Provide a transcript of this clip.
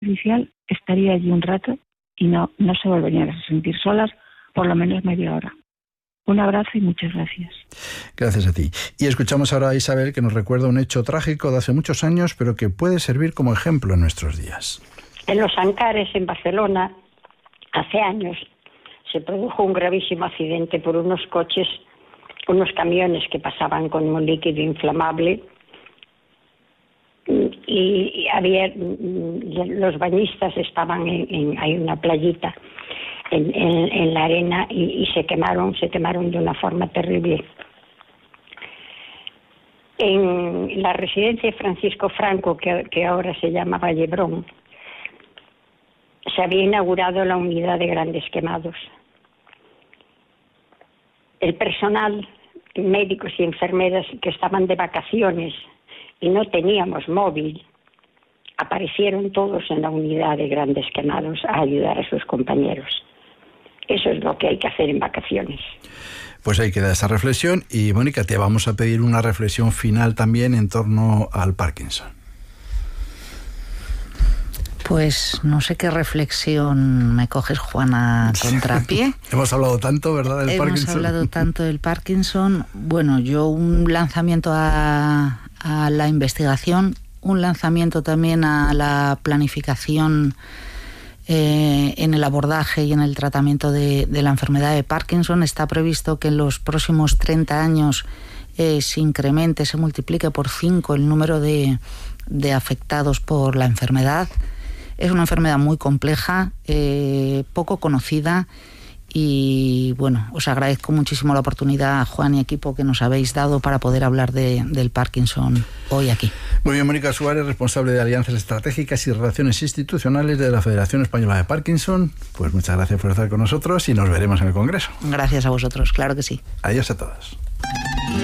artificial, estaría allí un rato y no se volverían a sentir solas por lo menos media hora. Un abrazo y muchas gracias. Gracias a ti. Y escuchamos ahora a Isabel, que nos recuerda un hecho trágico de hace muchos años, pero que puede servir como ejemplo en nuestros días. En Los Ancares, en Barcelona, hace años, se produjo un gravísimo accidente por unos camiones que pasaban con un líquido inflamable, y los bañistas estaban hay una playita en la arena y se quemaron de una forma terrible. En la residencia de Francisco Franco, que ahora se llama Vallebrón, se había inaugurado la unidad de grandes quemados. El personal, médicos y enfermeras que estaban de vacaciones y no teníamos móvil, aparecieron todos en la unidad de grandes quemados a ayudar a sus compañeros. Eso es lo que hay que hacer en vacaciones. Pues ahí queda esa reflexión. Y Mónica, te vamos a pedir una reflexión final también en torno al Parkinson. Pues no sé qué reflexión me coges, Juana, contrapié. Hemos hablado tanto, ¿verdad?, del Parkinson. Hemos hablado tanto del Parkinson. Bueno, yo un lanzamiento a la investigación, un lanzamiento también a la planificación en el abordaje y en el tratamiento de la enfermedad de Parkinson. Está previsto que en los próximos 30 años se incremente, se multiplique por 5 el número de afectados por la enfermedad. Es una enfermedad muy compleja, poco conocida, y bueno, os agradezco muchísimo la oportunidad, Juan y equipo, que nos habéis dado para poder hablar del Parkinson hoy aquí. Muy bien, Mónica Suárez, responsable de Alianzas Estratégicas y Relaciones Institucionales de la Federación Española de Parkinson. Pues muchas gracias por estar con nosotros y nos veremos en el Congreso. Gracias a vosotros, claro que sí. Adiós a todos.